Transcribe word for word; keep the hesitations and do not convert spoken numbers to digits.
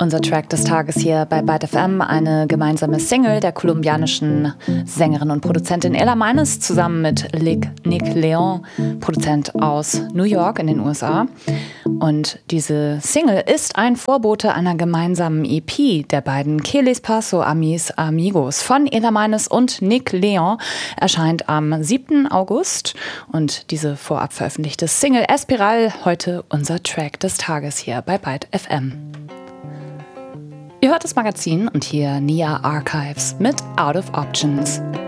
Unser Track des Tages hier bei Byte F M, eine gemeinsame Single der kolumbianischen Sängerin und Produzentin Ella Meines zusammen mit Nick Leon, Produzent aus New York in den U S A. Und diese Single ist ein Vorbote einer gemeinsamen E P der beiden Que les paso a mis amigos von Ella Meines und Nick Leon, erscheint am siebten August. Und diese vorab veröffentlichte Single Espiral, heute unser Track des Tages hier bei Byte F M. Ihr hört das Magazin und hier Nia Archives mit Out of Options.